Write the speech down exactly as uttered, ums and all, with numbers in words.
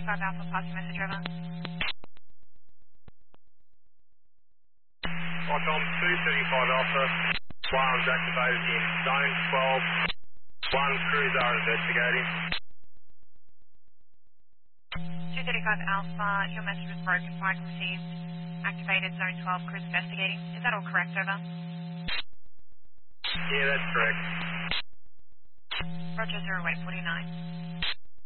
thirty-five Alpha, pass your message over. Tom, two thirty-five Alpha, alarms activated in zone twelve, one crews are investigating. two thirty-five Alpha, your message was broken, flag received, activated zone twelve, crews investigating. Is that all correct, over? Yeah, that's correct. Roger, zero eight forty-nine.